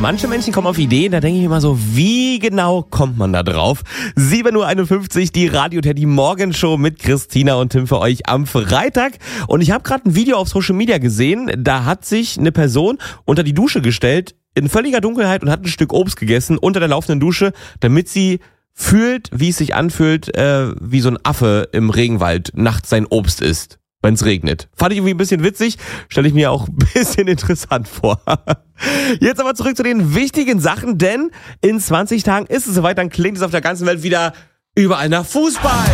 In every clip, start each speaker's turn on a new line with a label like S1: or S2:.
S1: Manche Menschen kommen auf Ideen, da denke ich immer so, wie genau kommt man da drauf? 7:51 Uhr, die Radio Teddy Morgenshow mit Christina und Tim für euch am Freitag. Und ich habe gerade ein Video auf Social Media gesehen, da hat sich eine Person unter die Dusche gestellt, in völliger Dunkelheit und hat ein Stück Obst gegessen unter der laufenden Dusche, damit sie fühlt, wie es sich anfühlt, wie so ein Affe im Regenwald nachts sein Obst isst, wenn es regnet. Fand ich irgendwie ein bisschen witzig, stelle ich mir auch ein bisschen interessant vor. Jetzt aber zurück zu den wichtigen Sachen, denn in 20 Tagen ist es soweit, dann klingt es auf der ganzen Welt wieder überall nach Fußball.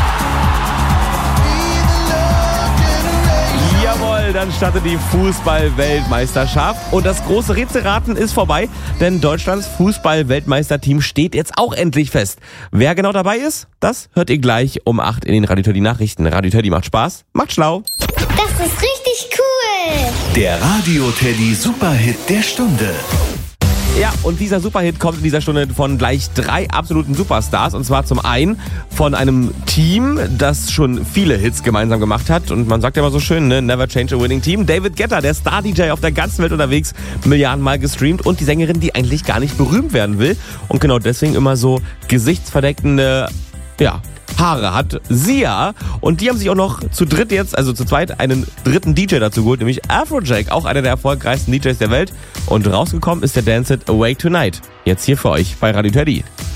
S1: Jawohl, dann startet die Fußball-Weltmeisterschaft und das große Rätselraten ist vorbei, denn Deutschlands Fußball-Weltmeisterteam steht jetzt auch endlich fest. Wer genau dabei ist, das hört ihr gleich um 8 in den Radio Teddy Nachrichten. Radio Teddy macht Spaß, macht schlau.
S2: Das ist richtig cool.
S3: Der Radio Teddy Superhit der Stunde.
S1: Ja, und dieser Superhit kommt in dieser Stunde von gleich 3 absoluten Superstars. Und zwar zum einen von einem Team, das schon viele Hits gemeinsam gemacht hat. Und man sagt ja immer so schön, ne? Never change a winning team. David Guetta, der Star-DJ auf der ganzen Welt unterwegs, Milliardenmal gestreamt. Und die Sängerin, die eigentlich gar nicht berühmt werden will. Und genau deswegen immer so gesichtsverdeckende, Haare hat, Sia. Und die haben sich auch noch zu zweit einen dritten DJ dazu geholt, nämlich Afrojack, auch einer der erfolgreichsten DJs der Welt. Und rausgekommen ist der Dance It Awake Tonight. Jetzt hier für euch bei Radio Teddy.